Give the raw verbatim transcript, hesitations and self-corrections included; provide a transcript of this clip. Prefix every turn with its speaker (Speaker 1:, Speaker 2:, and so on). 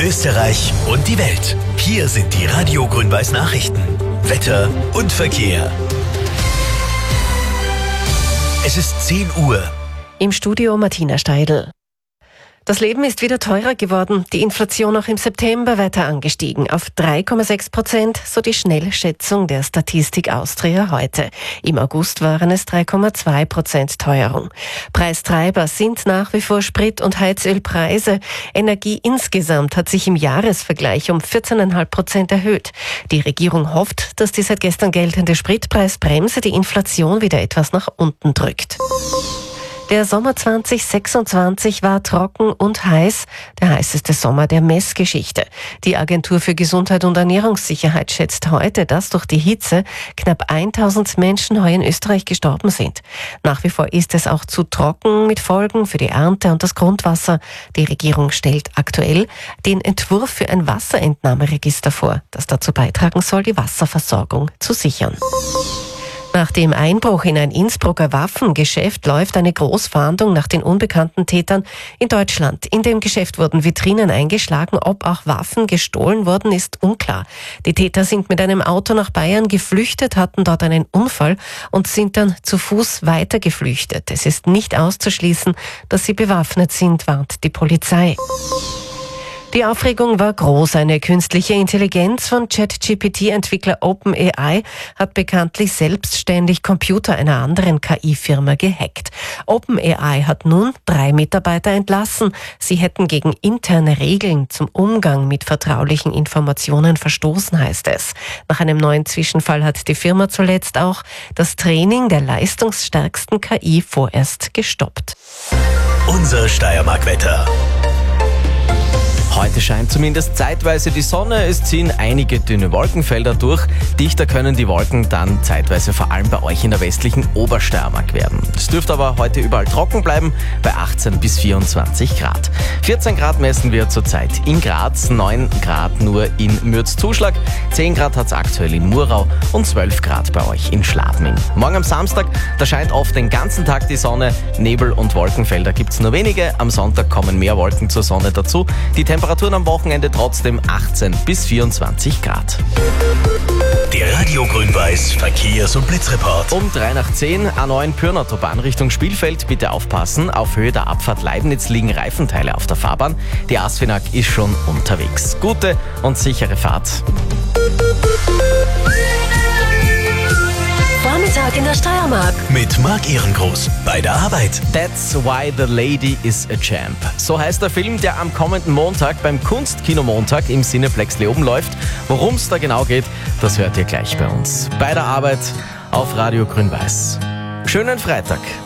Speaker 1: Österreich und die Welt. Hier sind die Radio Grün-Weiß Nachrichten. Wetter und Verkehr. Es ist zehn Uhr.
Speaker 2: Im Studio Martina Steidl. Das Leben ist wieder teurer geworden. Die Inflation auch im September weiter angestiegen auf drei Komma sechs Prozent, so die Schnellschätzung der Statistik Austria heute. Im August waren es drei Komma zwei Prozent Teuerung. Preistreiber sind nach wie vor Sprit- und Heizölpreise. Energie insgesamt hat sich im Jahresvergleich um vierzehn Komma fünf Prozent erhöht. Die Regierung hofft, dass die seit gestern geltende Spritpreisbremse die Inflation wieder etwas nach unten drückt. Der Sommer zwanzig sechsundzwanzig war trocken und heiß, der heißeste Sommer der Messgeschichte. Die Agentur für Gesundheit und Ernährungssicherheit schätzt heute, dass durch die Hitze knapp tausend Menschen heuer in Österreich gestorben sind. Nach wie vor ist es auch zu trocken mit Folgen für die Ernte und das Grundwasser. Die Regierung stellt aktuell den Entwurf für ein Wasserentnahmeregister vor, das dazu beitragen soll, die Wasserversorgung zu sichern. Nach dem Einbruch in ein Innsbrucker Waffengeschäft läuft eine Großfahndung nach den unbekannten Tätern in Deutschland. In dem Geschäft wurden Vitrinen eingeschlagen, ob auch Waffen gestohlen wurden, ist unklar. Die Täter sind mit einem Auto nach Bayern geflüchtet, hatten dort einen Unfall und sind dann zu Fuß weiter geflüchtet. Es ist nicht auszuschließen, dass sie bewaffnet sind, warnt die Polizei. Die Aufregung war groß. Eine künstliche Intelligenz von ChatGPT-Entwickler OpenAI hat bekanntlich selbstständig Computer einer anderen K I-Firma gehackt. OpenAI hat nun drei Mitarbeiter entlassen. Sie hätten gegen interne Regeln zum Umgang mit vertraulichen Informationen verstoßen, heißt es. Nach einem neuen Zwischenfall hat die Firma zuletzt auch das Training der leistungsstärksten K I vorerst gestoppt.
Speaker 1: Unser Steiermark-Wetter.
Speaker 3: Heute scheint zumindest zeitweise die Sonne, es ziehen einige dünne Wolkenfelder durch. Dichter können die Wolken dann zeitweise vor allem bei euch in der westlichen Obersteiermark werden. Es dürfte aber heute überall trocken bleiben, bei achtzehn bis vierundzwanzig Grad. vierzehn Grad messen wir zurzeit in Graz, neun Grad nur in Mürzzuschlag, zehn Grad hat es aktuell in Murau und zwölf Grad bei euch in Schladming. Morgen am Samstag, da scheint oft den ganzen Tag die Sonne, Nebel und Wolkenfelder gibt es nur wenige. Am Sonntag kommen mehr Wolken zur Sonne dazu. Die Temperaturen am Wochenende trotzdem achtzehn bis vierundzwanzig Grad.
Speaker 1: Der Radio Grün-Weiß Verkehrs- und Blitzreport.
Speaker 3: Um drei nach zehn, A neun Pyrnautobahn Richtung Spielfeld. Bitte aufpassen, auf Höhe der Abfahrt Leibniz liegen Reifenteile auf der Fahrbahn. Die Asfinag ist schon unterwegs. Gute und sichere Fahrt.
Speaker 2: Vormittag in der Steiermark.
Speaker 1: Mit Marc Ehrengroß bei der Arbeit.
Speaker 3: That's why the lady is a champ. So heißt der Film, der am kommenden Montag beim Kunstkiноmontag im Cineplex Leoben läuft. Worum es da genau geht, das hört ihr gleich bei uns. Bei der Arbeit auf Radio Grün-Weiß. Schönen Freitag.